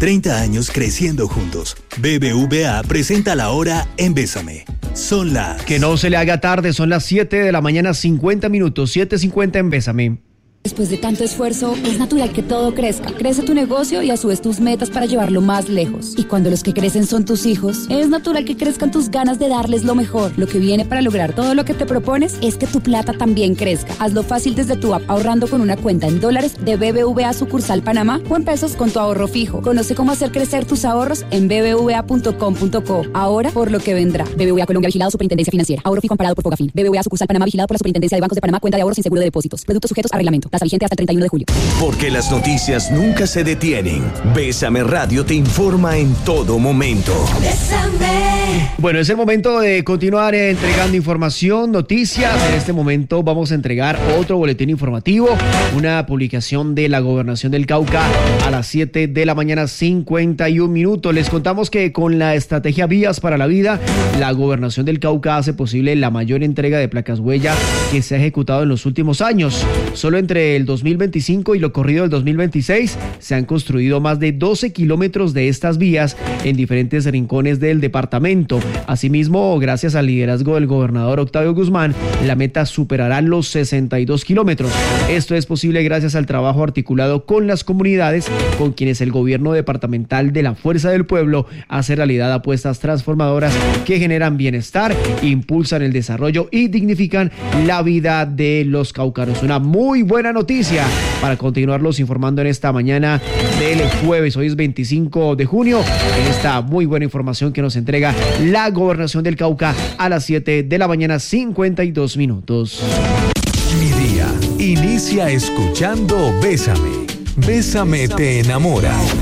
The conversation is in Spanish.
30 años creciendo juntos. BBVA presenta la hora en Bésame. Son las... Que no se le haga tarde, son las 7 de la mañana, 50 minutos, 7:50 en Bésame. Después de tanto esfuerzo, es natural que todo crezca. Crece tu negocio y a su vez tus metas para llevarlo más lejos. Y cuando los que crecen son tus hijos, es natural que crezcan tus ganas de darles lo mejor. Lo que viene para lograr todo lo que te propones es que tu plata también crezca. Hazlo fácil desde tu app ahorrando con una cuenta en dólares de BBVA sucursal Panamá o en pesos con tu ahorro fijo. Conoce cómo hacer crecer tus ahorros en bbva.com.co. Ahora por lo que vendrá. BBVA Colombia, vigilado Superintendencia Financiera. Ahorro fijo amparado por Fogafín. BBVA sucursal Panamá, vigilado por la Superintendencia de Bancos de Panamá. Cuenta de ahorros sin seguro de depósitos. Productos sujetos a reglamento. Tasa vigente hasta el 31 de julio. Porque las noticias nunca se detienen. Bésame Radio te informa en todo momento. Bésame. Bueno, es el momento de continuar entregando información, noticias. En este momento vamos a entregar otro boletín informativo, una publicación de la Gobernación del Cauca a las 7 de la mañana, 51 minutos. Les contamos que con la estrategia Vías para la Vida, la Gobernación del Cauca hace posible la mayor entrega de placas huella que se ha ejecutado en los últimos años. Solo entre el 2025 y lo corrido del 2026 se han construido más de 12 kilómetros de estas vías en diferentes rincones del departamento. Asimismo, gracias al liderazgo del gobernador Octavio Guzmán, la meta superará los 62 kilómetros. Esto es posible gracias al trabajo articulado con las comunidades, con quienes el gobierno departamental de la Fuerza del Pueblo hace realidad apuestas transformadoras que generan bienestar, impulsan el desarrollo y dignifican la vida de los caucanos. Una muy buena noticia para continuarlos informando en esta mañana del jueves. Hoy es 25 de junio, en esta muy buena información que nos entrega la Gobernación del Cauca a las 7 de la mañana, 52 minutos. Mi día inicia escuchando Bésame. Bésame te enamora.